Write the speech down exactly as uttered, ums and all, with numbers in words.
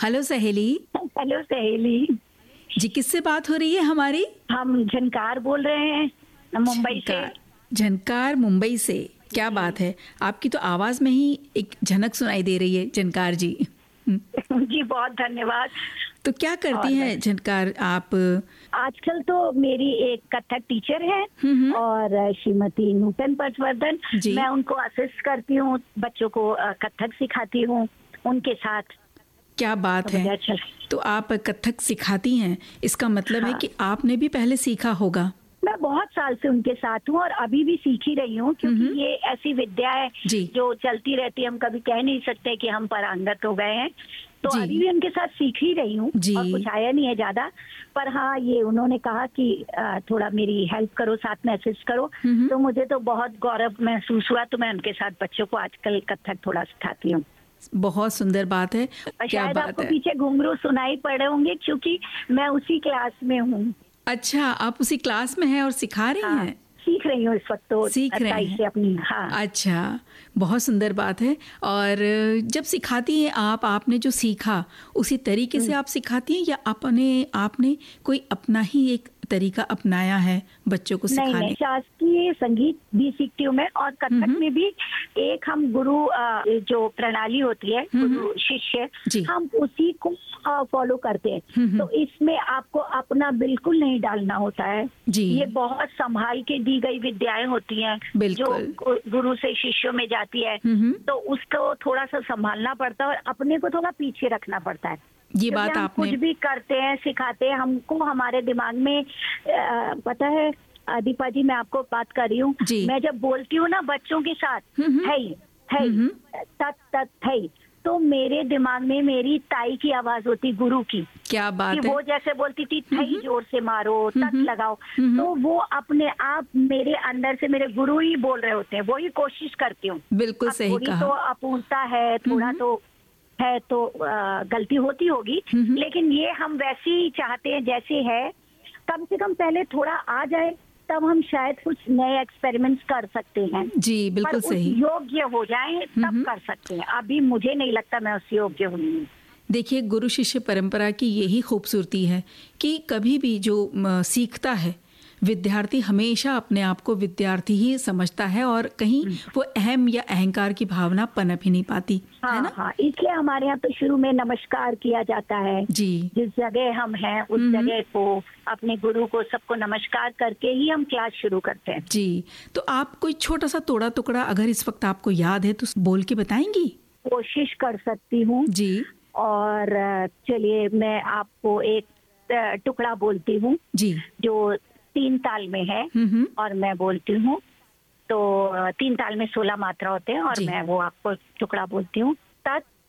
Hello सहेली। Hello सहेली जी, किससे बात हो रही है हमारी? हम झनकार बोल रहे हैं मुंबई से। झनकार मुंबई से, क्या बात है। आपकी तो आवाज में ही एक झनक सुनाई दे रही है झनकार जी। जी बहुत धन्यवाद। तो क्या करती हैं झनकार आप? आजकल तो मेरी एक कथक टीचर है और श्रीमती नूतन पटवर्धन, मैं उनको असिस्ट करती हूँ, बच्चों को कथक सिखाती हूँ उनके साथ। क्या बात है। तो आप कथक सिखाती हैं, इसका मतलब हाँ। है कि आपने भी पहले सीखा होगा। मैं बहुत साल से उनके साथ हूँ और अभी भी सीख ही रही हूँ, क्योंकि ये ऐसी विद्या है जो चलती रहती है। हम कभी कह नहीं सकते कि हम पारंगत हो गए हैं, तो अभी भी उनके साथ सीख ही रही हूँ और कुछ आया नहीं है ज्यादा। पर हाँ, ये उन्होंने कहा कि थोड़ा मेरी हेल्प करो, साथ में असिस्ट करो, तो मुझे तो बहुत गौरव महसूस हुआ। तो मैं उनके साथ बच्चों को आजकल कथक थोड़ा सिखाती हूँ। बहुत सुंदर बात है। क्या शायद बात आपको है? पीछे घुंघरू सुनाई पड़े होंगे, क्योंकि मैं उसी क्लास में हूँ। अच्छा, आप उसी क्लास में हैं और सिखा रही हाँ, हैं? सीख रही हूँ इस वक्त, तो सीख रही हैं अपनी। हाँ। अच्छा, बहुत सुंदर बात है। और जब सिखाती हैं आप, आपने जो सीखा उसी तरीके से आप सिखाती हैं या अपने आपने कोई अपना ही एक तरीका अपनाया है बच्चों को सिखाने? नहीं, नहीं, शास्त्रीय संगीत भी सीखती हूँ मैं, और कथक में भी एक हम गुरु जो प्रणाली होती है, गुरु शिष्य, हम उसी को फॉलो करते हैं। तो इसमें आपको अपना बिल्कुल नहीं डालना होता है। ये बहुत संभाल के दी गई विद्याएं होती हैं जो गुरु से शिष्यों में जाती है, तो उसको थोड़ा सा संभालना पड़ता है और अपने को थोड़ा पीछे रखना पड़ता है। ये बात हम आपने कुछ भी करते हैं, सिखाते हैं, हमको हमारे दिमाग में आ, पता है दीपा जी, मैं आपको बात कर रही हूँ, मैं जब बोलती हूँ ना बच्चों के साथ है है तत तत है, तो मेरे दिमाग में मेरी ताई की आवाज होती, गुरु की। क्या बात कि है? वो जैसे बोलती थी थई जोर से मारो, तत लगाओ, तो वो अपने आप मेरे अंदर से मेरे गुरु ही बोल रहे होते हैं। वो ही कोशिश करती हूँ। बिल्कुल सही कहा। तो अपूर्णता है, थोड़ा तो है, तो आ, गलती होती होगी, लेकिन ये हम वैसे ही चाहते हैं जैसे है। कम से कम पहले थोड़ा आ जाए, तब हम शायद कुछ नए एक्सपेरिमेंट्स कर सकते हैं। जी बिल्कुल सही। योग्य हो जाए तब कर सकते हैं। अभी मुझे नहीं लगता मैं उस योग्य हूँ। देखिए, गुरु शिष्य परंपरा की यही खूबसूरती है कि कभी भी जो सीखता है विद्यार्थी हमेशा अपने आप को विद्यार्थी ही समझता है और कहीं वो अहम या अहंकार की भावना पनप ही नहीं पाती। हाँ, है ना? हाँ, इसलिए हमारे यहाँ तो शुरू में नमस्कार किया जाता है। जी। जिस जगह हम हैं उस जगह को, अपने गुरु को, सबको नमस्कार करके ही हम क्लास शुरू करते हैं। जी। तो आप कोई छोटा सा तोड़ा टुकड़ा अगर इस वक्त आपको याद है तो बोल के बताएंगी? कोशिश कर सकती हूँ जी। और चलिए मैं आपको एक टुकड़ा बोलती हूँ जी, जो तीन ताल में है और मैं बोलती हूँ। तो तीन ताल में सोलह मात्रा होते हैं और मैं वो आपको टुकड़ा बोलती हूँ। तत्